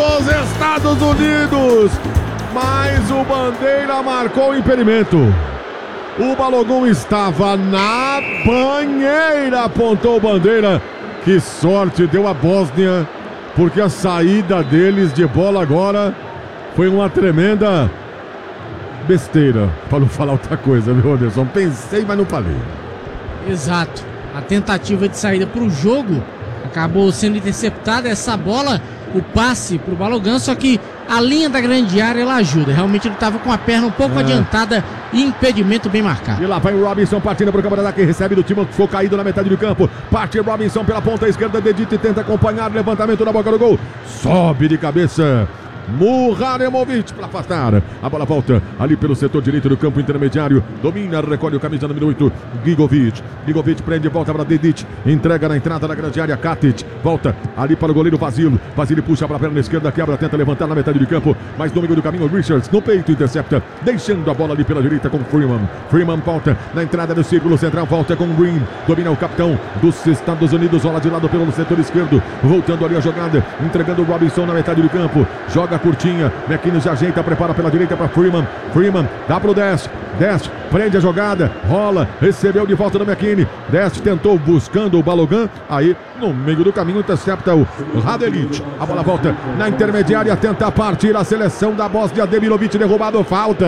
dos Estados Unidos. Mas o Bandeira marcou o impedimento. O Balogun estava na banheira, apontou o Bandeira. Que sorte deu a Bósnia, porque a saída deles de bola agora foi uma tremenda besteira, para não falar outra coisa, viu, Anderson? Pensei, mas não falei. Exato. A tentativa de saída para o jogo acabou sendo interceptada. Essa bola, o passe para o Balogun, só que a linha da grande área ela ajuda. Realmente ele estava com a perna um pouco adiantada e impedimento bem marcado. E lá vai o Robinson partindo para o campo de ataque, recebe do time que ficou caído na metade do campo. Parte Robinson pela ponta esquerda, Dedite tenta acompanhar, levantamento na boca do gol. Sobe de cabeça Muharemovic para afastar. A bola volta ali pelo setor direito do campo intermediário. Domina, recolhe o camisa número 8, Gigovic. Gigovic prende, volta para Dedic. Entrega na entrada da grande área, Katic. Volta ali para o goleiro Vasile. Vasile puxa para a perna esquerda, quebra, tenta levantar na metade do campo. Mas no meio do caminho, Richards no peito intercepta. Deixando a bola ali pela direita com Freeman. Freeman volta na entrada do círculo central, volta com Green. Domina o capitão dos Estados Unidos. Rola de lado pelo setor esquerdo. Voltando ali a jogada. Entregando o Robinson na metade do campo. Joga curtinha, McKinney se ajeita, prepara pela direita para Freeman. Freeman dá pro Dest. Dest prende a jogada, rola, recebeu de volta do McKinney. Dest tentou buscando o Balogun, aí no meio do caminho intercepta o Radelic. A bola volta na intermediária, tenta partir a seleção da Bósnia. Demirovic derrubado, falta.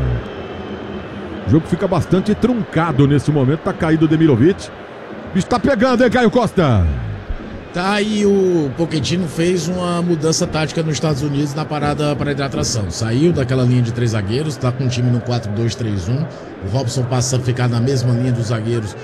O jogo fica bastante truncado nesse momento, tá caído o Demirovic. Está pegando, hein, Caio Costa? Tá aí, o Pochettino fez uma mudança tática nos Estados Unidos na parada para hidratação. Saiu daquela linha de 3 zagueiros, tá com o time no 4-2-3-1. O Robson passa a ficar na mesma linha dos zagueiros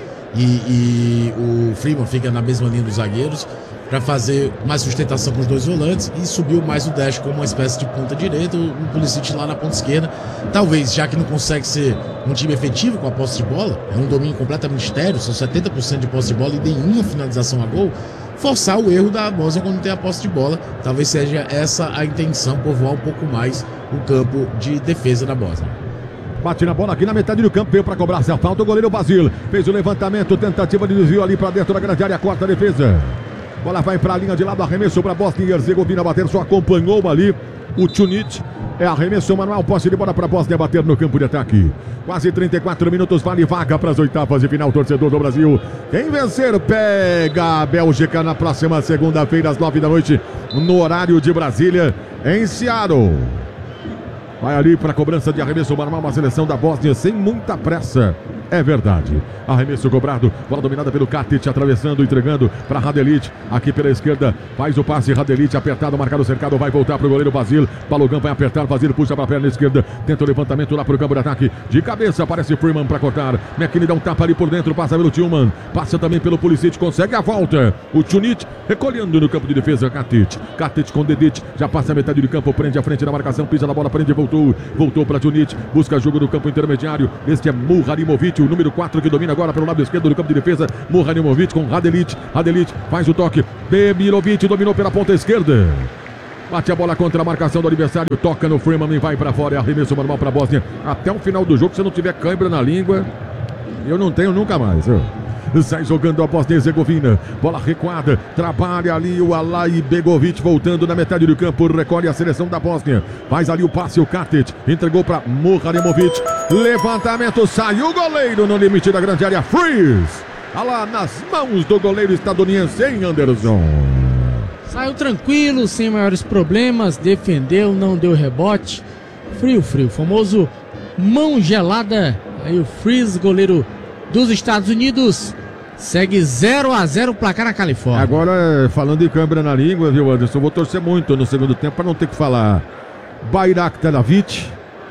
e o Freeman fica na mesma linha dos zagueiros para fazer mais sustentação com os dois volantes, e subiu mais o Dash como uma espécie de ponta direita, o Pulisic lá na ponta esquerda. Talvez, já que não consegue ser um time efetivo com a posse de bola, é um domínio completamente estéril, são 70% de posse de bola e nenhuma finalização a gol, forçar o erro da Bósnia quando tem a posse de bola. Talvez seja essa a intenção, povoar um pouco mais o campo de defesa da Bósnia. Bate na bola aqui na metade do campo, veio para cobrar essa falta o goleiro Vasile. Fez o levantamento, tentativa de desvio ali para dentro da grande área, corta a defesa. Bola vai para a linha de lado, arremesso para Bósnia e Herzegovina bater, só acompanhou ali o Tunic. É arremesso manual, posse de bola para a Bósnia bater no campo de ataque. Quase 34 minutos, vale vaga para as oitavas de final, torcedor do Brasil. Quem vencer pega a Bélgica na próxima segunda-feira às 9 da noite, no horário de Brasília, em Seattle. Vai ali para a cobrança de arremesso manual, uma seleção da Bósnia sem muita pressa. É verdade. Arremesso cobrado, bola dominada pelo Katic, atravessando, entregando para Radelic. Aqui pela esquerda, faz o passe, Radelic apertado, marcado, cercado, vai voltar para o goleiro Vasile. Balogun vai apertar, Vasile puxa para a perna esquerda, tenta o levantamento lá para o campo de ataque. De cabeça aparece Freeman para cortar. McKinney dá um tapa ali por dentro, passa pelo Tillman, passa também pelo Pulisic, consegue a volta. O Tunic recolhendo no campo de defesa, Katic. Katic com Dedic, já passa a metade do campo, prende a frente da marcação, pisa na bola, prende e voltou. Voltou para Tunic, busca jogo no campo intermediário. Este é Muharimovic, o número 4 que domina agora pelo lado esquerdo do campo de defesa. Muharimovic com Radelic. Radelic faz o toque. Demirovic dominou pela ponta esquerda. Bate a bola contra a marcação do adversário. Toca no Freeman e vai para fora. É arremesso normal para a Bósnia. Até o final do jogo, se não tiver cãibra na língua, eu não tenho nunca mais. Sai jogando a Bósnia e Herzegovina. Bola recuada. Trabalha ali o Alai Begovic voltando na metade do campo. Recolhe a seleção da Bósnia. Faz ali o passe, o Katic. Entregou para Muharemovic. Levantamento. Saiu o goleiro no limite da grande área. Freeze. Olha lá nas mãos do goleiro estadunidense, hein, Anderson? Saiu tranquilo, sem maiores problemas. Defendeu, não deu rebote. Frio. Famoso mão gelada. Aí o Freeze, goleiro dos Estados Unidos. Segue 0-0 o placar na Califórnia. Agora, falando de câmera na língua, viu, Anderson? Vou torcer muito no segundo tempo para não ter que falar Bayraktarovic,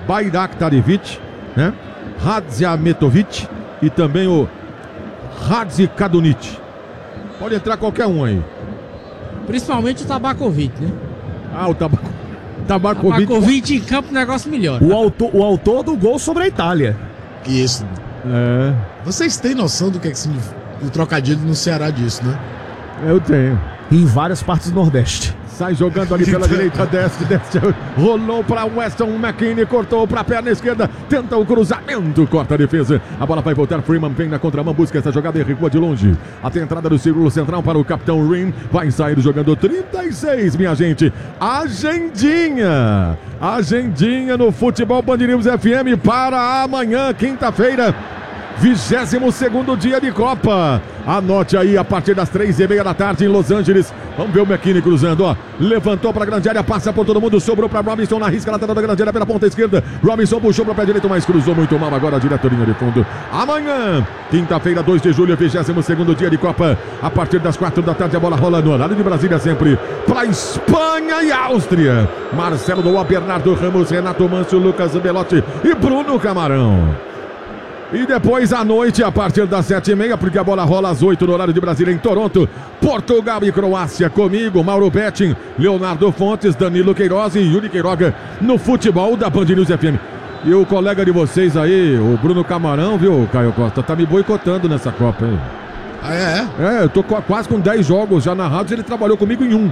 né? Hadzimetovic e também o Hadzikadunic. Pode entrar qualquer um aí. Principalmente o Tabakovic, né? Ah, o Tabakovic. Tabakovic em campo, o negócio melhor. O autor do gol sobre a Itália. Isso. É. Vocês têm noção do que é significa o trocadilho no Ceará disso, né? Eu tenho. Em várias partes do Nordeste. Sai jogando ali pela direita, desce, rolou para Weston McKennie, cortou para a perna esquerda, tenta o cruzamento, corta a defesa, a bola vai voltar, Freeman vem na contramão, busca essa jogada e recua de longe, até a entrada do círculo central para o capitão Rim, vai sair jogando 36, minha gente, agendinha no Futebol Band News FM para amanhã, quinta-feira, 22º dia de Copa. Anote aí, a partir das 3h30 da tarde em Los Angeles. Vamos ver o McKennie cruzando, ó. Levantou para a grande área, passa por todo mundo, sobrou para Robinson na risca lateral da grande área pela ponta esquerda. Robinson puxou para o pé direito, mas cruzou muito mal agora, direto linha de fundo. Amanhã, quinta-feira, 2 de julho, 22º dia de Copa. A partir das 4 da tarde, a bola rola no horário de Brasília sempre para Espanha e Áustria. Marcelo Doá, Bernardo Ramos, Renato Manso, Lucas Belotti e Bruno Camarão. E depois à noite, a partir das 7h30, porque a bola rola às 8 no horário de Brasília em Toronto, Portugal e Croácia comigo, Mauro Betting, Leonardo Fontes, Danilo Queiroz e Yuri Queiroga no futebol da Band News FM. E o colega de vocês aí, o Bruno Camarão, viu, Caio Costa, tá me boicotando nessa Copa, hein? Ah, é? É, eu tô quase com 10 jogos já narrados, ele trabalhou comigo em 1.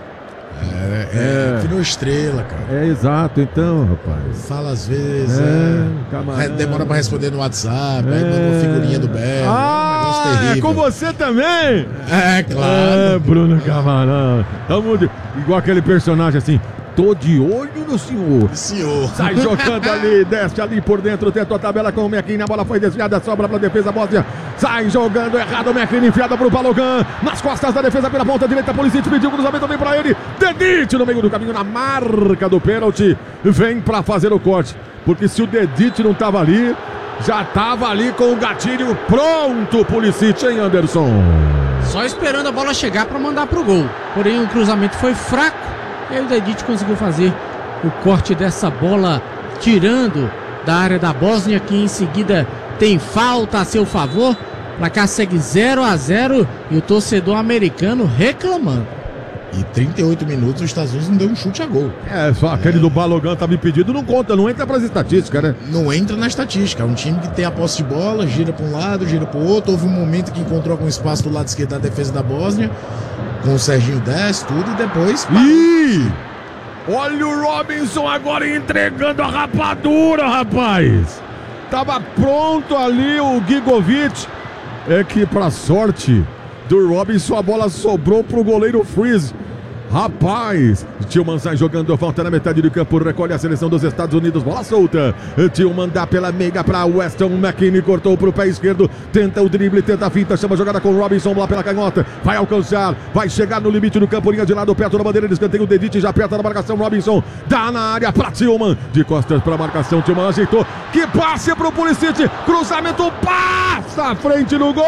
Virou estrela, cara. É, exato, então, rapaz. Fala às vezes, demora pra responder no WhatsApp, aí manda uma figurinha do Belo, um negócio terrível. É com você também? É, claro. Bruno Camarão. Igual aquele personagem assim, tô de olho no senhor. Sai jogando ali, desce ali por dentro, tenta a tabela com o McKennie, a bola foi desviada, sobra pra defesa, Bósnia. Sai jogando errado, o McKennie enfiada pro Balogan, nas costas da defesa pela ponta direita, Pulisic pediu o cruzamento, vem pra ele, Dedite no meio do caminho, na marca do pênalti, vem pra fazer o corte, porque se o Dedite não tava ali, já tava ali com o gatilho pronto, Pulisic, hein, Anderson? Só esperando a bola chegar pra mandar pro gol, porém o cruzamento foi fraco, e aí o Dedite conseguiu fazer o corte dessa bola, tirando da área da Bósnia, que em seguida tem falta a seu favor. Placar segue 0-0 e o torcedor americano reclamando. E 38 minutos os Estados Unidos não deu um chute a gol. Só aquele do Balogan tava impedido, não conta, não entra pras estatísticas, né? Não entra na estatística. É um time que tem a posse de bola, gira para um lado, gira para o outro. Houve um momento que encontrou algum espaço do lado esquerdo da defesa da Bósnia, com o Serginho 10, tudo, e depois... Olha o Robinson agora entregando a rapadura, rapaz! Tava pronto ali o Gigovic. É que pra sorte do Robinson a bola sobrou pro goleiro Freeze. Rapaz, Tillman sai jogando, falta na metade do campo, recolhe a seleção dos Estados Unidos, bola solta. Tillman dá pela meia para Weston McKennie, cortou pro pé esquerdo, tenta o drible, tenta a finta, chama a jogada com o Robinson lá pela canhota, vai alcançar, vai chegar no limite do campo, linha de lado, perto da bandeira de escanteio, o Dedite já perto da marcação, Robinson dá na área para Tillman, de costas para a marcação, Tillman ajeitou, que passe pro Pulisic, cruzamento, passa à frente no gol!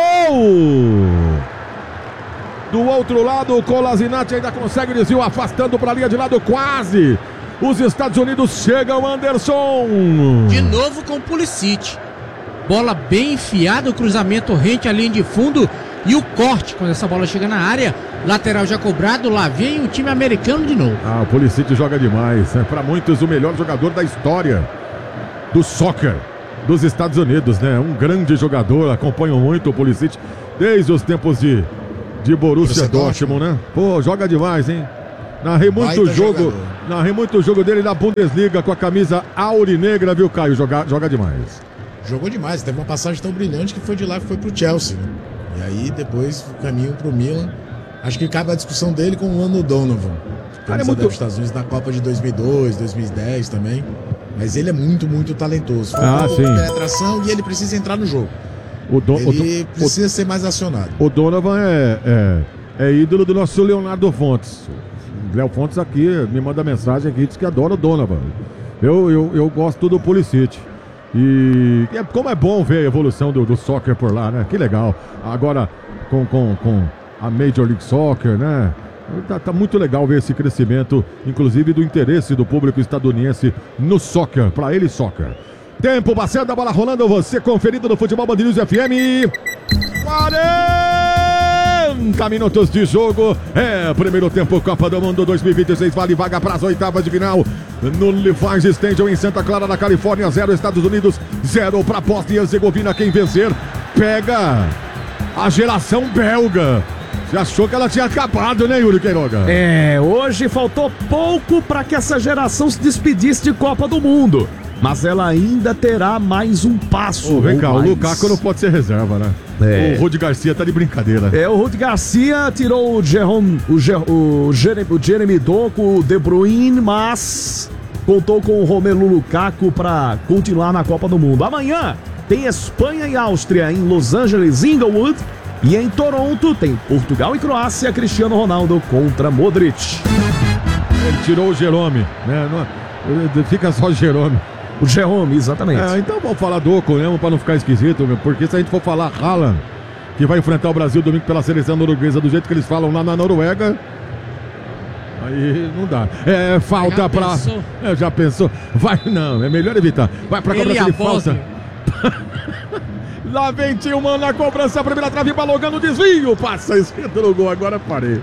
Do outro lado, o Kolasinac ainda consegue desvio, afastando para a linha de lado, quase. Os Estados Unidos chegam, Anderson. De novo com o Pulisic. Bola bem enfiada, o cruzamento rente à linha de fundo e o corte quando essa bola chega na área. Lateral já cobrado, lá vem o time americano de novo. O Pulisic joga demais. É para muitos o melhor jogador da história do soccer dos Estados Unidos, né? Um grande jogador, acompanham muito o Pulisic desde os tempos de Borussia Dortmund, né? Pô, joga demais, hein? Narrei muito jogo dele na Bundesliga com a camisa aurinegra, viu, Caio? Joga demais. Jogou demais, teve uma passagem tão brilhante que foi de lá que foi pro Chelsea, né? E aí depois o caminho pro Milan. Acho que cabe a discussão dele com o Lando Donovan. Cara, é muito... dos Estados Unidos na Copa de 2002, 2010 também. Mas ele é muito, muito talentoso. Sim. Penetração e ele precisa entrar no jogo. Ele precisa ser mais acionado. O Donovan é ídolo do nosso Leonardo Fontes. O Léo Fontes aqui me manda mensagem aqui, diz que adora o Donovan. Eu gosto do Pulisic. E como é bom ver a evolução do soccer por lá, né? Que legal. Agora com a Major League Soccer, né? Tá muito legal ver esse crescimento, inclusive do interesse do público estadunidense no soccer, para ele soccer. Tempo passando, a bola rolando, você conferido no Futebol Band News FM. 40 minutos de jogo. Primeiro tempo, Copa do Mundo 2026, vale vaga para as oitavas de final. No Levi's Stadium em Santa Clara, na Califórnia, 0 Estados Unidos, 0 para Bósnia e Herzegovina. Quem vencer, pega a geração belga. Você achou que ela tinha acabado, né, Yuri Queiroga? Hoje faltou pouco para que essa geração se despedisse de Copa do Mundo. Mas ela ainda terá mais um passo. Vem cá, mais. o Lukaku não pode ser reserva, né? O Rudi Garcia tá de brincadeira. O Rudi Garcia tirou o Jeremy Doku, o De Bruyne, mas contou com o Romelu Lukaku para continuar na Copa do Mundo. Amanhã tem Espanha e Áustria em Los Angeles, Inglewood. E em Toronto tem Portugal e Croácia, Cristiano Ronaldo contra Modric. Ele tirou o Jerome, né? Fica só o Jerome. O Jerome, exatamente. Então vamos falar do Doku, né? Pra não ficar esquisito, porque se a gente for falar Haaland, que vai enfrentar o Brasil domingo pela seleção norueguesa, do jeito que eles falam lá na Noruega, aí não dá. Falta pra... Já pensou? Vai, não, é melhor evitar. Vai pra cobrança de falta. Lá vem Tillman na cobrança, a primeira trave, balogando o desvio, passa a esquerda no gol, agora parei.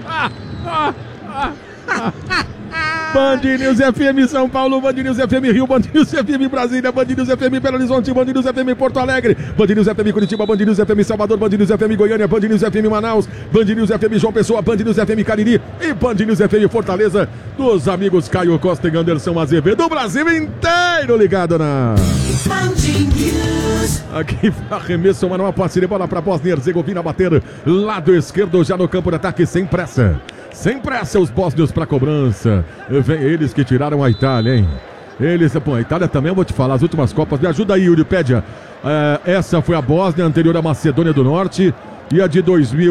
Band News FM São Paulo, Band News FM Rio, Band News FM Brasília, Band News FM Belo Horizonte, Band News FM Porto Alegre, Band News FM Curitiba, Band News FM Salvador, Band News FM Goiânia, Band News FM Manaus, Band News FM João Pessoa, Band News FM Cariri e Band News FM Fortaleza, dos amigos Caio Costa e Anderson Azevedo, do Brasil inteiro ligado na Band News. Aqui arremesso, uma parceria, bola para Bósnia Herzegovina bater, lado esquerdo já no campo de ataque, sem pressa. Sem pressa os bósnios para cobrança. Vem eles que tiraram a Itália, hein? A Itália também, eu vou te falar, as últimas Copas. Me ajuda aí, Yuripédia. Essa foi a Bósnia, anterior à Macedônia do Norte. E a de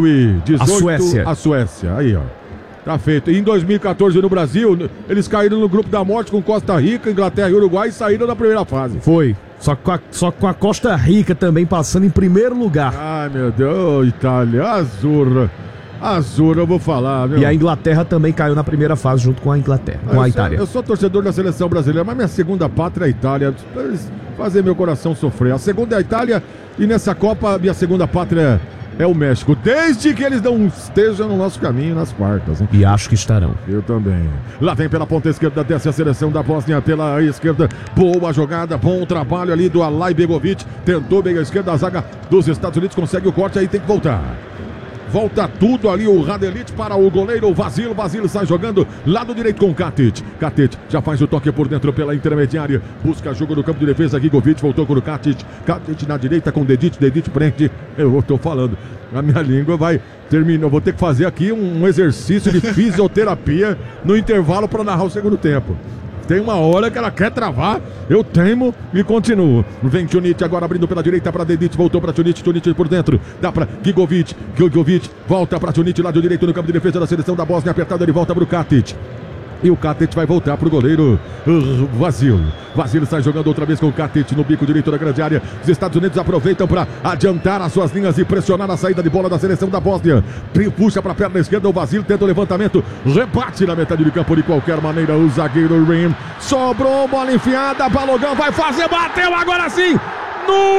2018, a Suécia. Aí, ó. Tá feito. E em 2014 no Brasil, eles caíram no grupo da morte com Costa Rica, Inglaterra e Uruguai e saíram da primeira fase. Foi. Só com a Costa Rica também passando em primeiro lugar. Ai, meu Deus, Itália, Azul, eu vou falar, viu? E a Inglaterra também caiu na primeira fase junto com a Inglaterra, com a Itália. Eu sou torcedor da seleção brasileira, mas minha segunda pátria é a Itália. Fazer meu coração sofrer. A segunda é a Itália e nessa Copa minha segunda pátria é o México. Desde que eles não estejam no nosso caminho nas quartas, hein? E acho que estarão. Eu também. Lá vem pela ponta esquerda, desce a seleção da Bósnia pela esquerda. Boa jogada, bom trabalho ali do Alay Begovic. Tentou bem a esquerda, a zaga dos Estados Unidos consegue o corte, aí tem que voltar. Volta tudo ali o Radelite para o goleiro Vasil. Vasil sai jogando lado direito com o Katic. Katic já faz o toque por dentro pela intermediária. Busca jogo no campo de defesa. Gigovic voltou com o Katic. Katic na direita com o Dedic. Dedic prende. Eu estou falando. A minha língua vai terminar. Eu vou ter que fazer aqui um exercício de fisioterapia no intervalo para narrar o segundo tempo. Tem uma hora que ela quer travar, eu teimo e continuo. Vem Tunic agora abrindo pela direita para Dedic, voltou para Tunic por dentro, dá para Gigovic volta para Tunic, lado direito no campo de defesa da seleção da Bósnia, apertado, ele volta para o Katic. E o Katic vai voltar para o goleiro Vasil. Vasil sai jogando outra vez com o Katic no bico direito da grande área. Os Estados Unidos aproveitam para adiantar as suas linhas e pressionar a saída de bola da seleção da Bósnia. Puxa para a perna esquerda, o Vasil tenta o levantamento. Rebate na metade de campo de qualquer maneira. O zagueiro Rim sobrou, bola enfiada. Balogão vai fazer, bateu agora sim! No